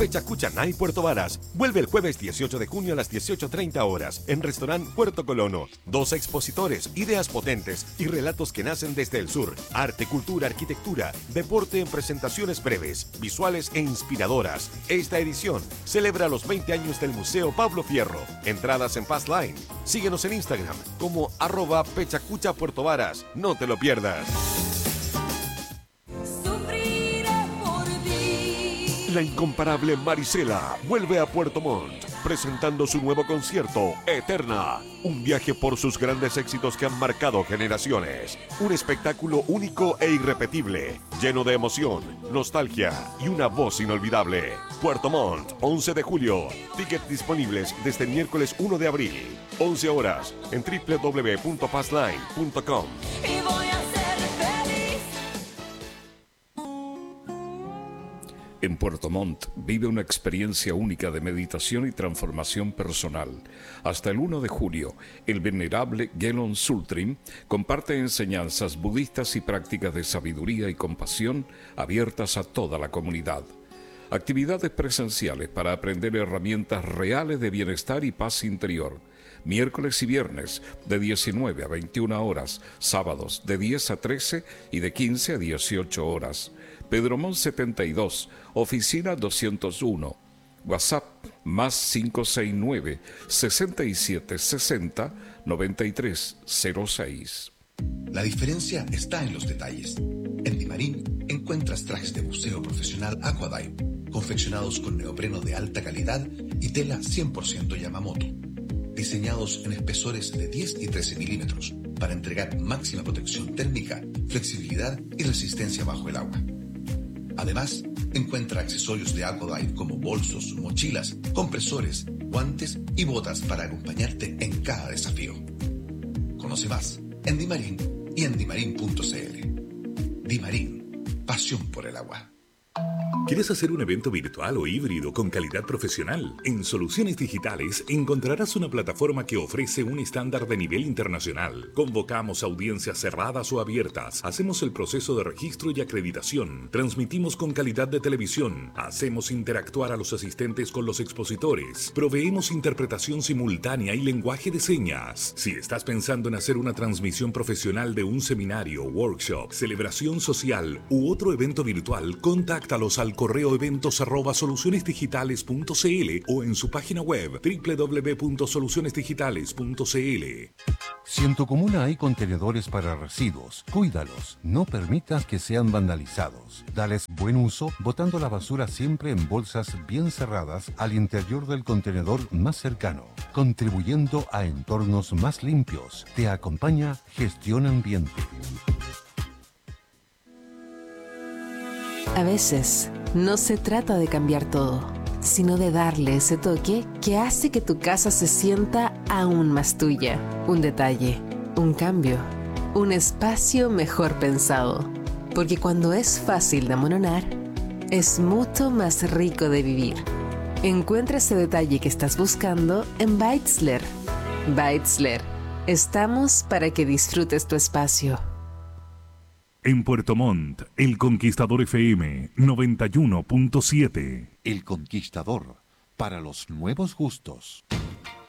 Pecha Cuchanay Puerto Varas vuelve el jueves 18 de junio a las 18:30 horas en Restaurant Puerto Colono. 2 expositores, ideas potentes y relatos que nacen desde el sur. Arte, cultura, arquitectura, deporte en presentaciones breves, visuales e inspiradoras. Esta edición celebra los 20 años del Museo Pablo Fierro. Entradas en Passline. Síguenos en Instagram como @Pechacucha Puerto Varas. No te lo pierdas. La incomparable Marisela vuelve a Puerto Montt, presentando su nuevo concierto, Eterna. Un viaje por sus grandes éxitos que han marcado generaciones. Un espectáculo único e irrepetible, lleno de emoción, nostalgia y una voz inolvidable. Puerto Montt, 11 de julio. Tickets disponibles desde el miércoles 1 de abril. 11 horas en www.passline.com. En Puerto Montt vive una experiencia única de meditación y transformación personal. Hasta el 1 de julio, el venerable Gelon Sultrim comparte enseñanzas budistas y prácticas de sabiduría y compasión abiertas a toda la comunidad. Actividades presenciales para aprender herramientas reales de bienestar y paz interior. Miércoles y viernes de 19 a 21 horas, sábados de 10 a 13 y de 15 a 18 horas. Pedro Montt 72, oficina 201, WhatsApp más 569 6760 9306. La diferencia está en los detalles. En Dimarín encuentras trajes de buceo profesional Aquadive, confeccionados con neopreno de alta calidad y tela 100% Yamamoto, diseñados en espesores de 10 y 13 milímetros para entregar máxima protección térmica, flexibilidad y resistencia bajo el agua. Además, encuentra accesorios de Aquadive como bolsos, mochilas, compresores, guantes y botas para acompañarte en cada desafío. Conoce más en Dimarín y en dimarin.cl. Dimarín, pasión por el agua. ¿Quieres hacer un evento virtual o híbrido con calidad profesional? En Soluciones Digitales encontrarás una plataforma que ofrece un estándar de nivel internacional. Convocamos audiencias cerradas o abiertas, hacemos el proceso de registro y acreditación, transmitimos con calidad de televisión, hacemos interactuar a los asistentes con los expositores, proveemos interpretación simultánea y lenguaje de señas. Si estás pensando en hacer una transmisión profesional de un seminario, workshop, celebración social u otro evento virtual, contáctalos al correo eventos@solucionesdigitales.cl o en su página web www.solucionesdigitales.cl. Si en tu comuna hay contenedores para residuos, cuídalos. No permitas que sean vandalizados. Dales buen uso, botando la basura siempre en bolsas bien cerradas al interior del contenedor más cercano, contribuyendo a entornos más limpios. Te acompaña Gestión Ambiente. A veces, no se trata de cambiar todo, sino de darle ese toque que hace que tu casa se sienta aún más tuya. Un detalle, un cambio, un espacio mejor pensado. Porque cuando es fácil de amononar, es mucho más rico de vivir. Encuentra ese detalle que estás buscando en Beitzler. Beitzler, estamos para que disfrutes tu espacio. En Puerto Montt, El Conquistador FM 91.7. El Conquistador, para los nuevos gustos.